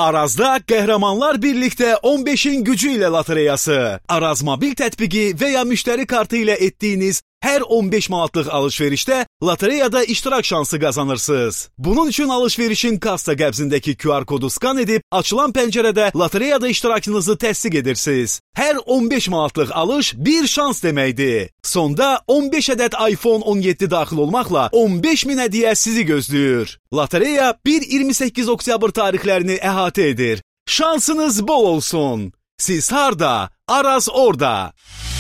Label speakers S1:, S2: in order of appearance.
S1: Arazda Qəhrəmanlar birlikdə 15'in gücü ilə lotereyası. Araz mobil tətbiqi və ya müştəri kartı ilə etdiyiniz hər 15 manatlıq alış-verişdə lotereyada iştirak şansı qazanırsınız. Bunun üçün alış-verişin kassa qəbzindəki QR kodu skan edib, açılan pəncərədə lotereyada iştirakınızı təsdiq edirsiniz. Hər 15 manatlıq alış bir şans deməkdir. Sonda 15 ədəd iPhone 17 daxil olmaqla 15 min hədiyyə sizi gözləyir. Lotereya 1-28 oktyabr tarixlərini əhatə edir. Şansınız bol olsun. Siz harda? Araz orada.